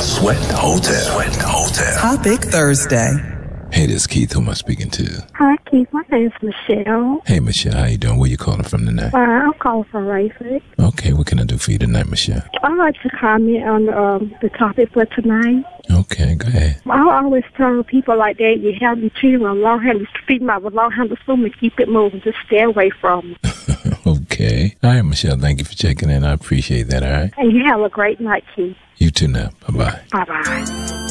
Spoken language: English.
Sweat Hotel. Sweat Hotel. Topic Thursday. Hey, this is Keith. Who am I speaking to? Hi, Keith. My name is Michelle. Hey, Michelle. How you doing? Where you calling from tonight? I'm calling from Rayford. Okay, what can I do for you tonight, Michelle? I'd like to comment on the topic for tonight. Okay, go ahead. I always tell people like that, you have to treat them with long-handed female with long-handed spoon and keep it moving. Just stay away from them. Okay. All right, Michelle. Thank you for checking in. I appreciate that, all right? And you have a great night, Keith. You too now. Bye-bye. Bye-bye.